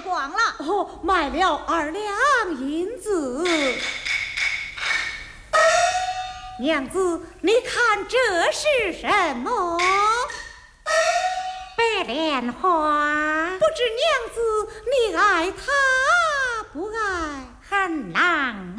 黄了。 哦，卖了2两银子。娘子，你看这是什么？ 白莲花。 不知娘子你爱它不爱？ 很郎